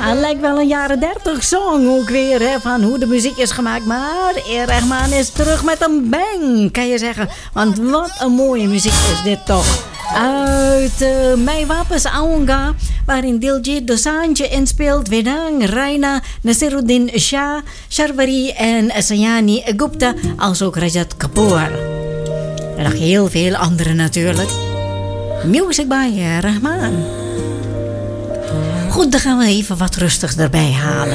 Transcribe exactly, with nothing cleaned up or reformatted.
Het lijkt wel een jaren dertig song ook weer, hè, van hoe de muziek is gemaakt. Maar Rahman is terug met een bang, kan je zeggen. Want wat een mooie muziek is dit toch. Uit uh, Mijn Wapens Aonga, waarin Diljit Dosanjh inspeelt, Vedang, Raina, Nasiruddin Shah, Sharvari en Sayani Gupta, als ook Rajat Kapoor. En nog heel veel anderen natuurlijk. Music by Rahman. Goed, dan gaan we even wat rustigs erbij halen.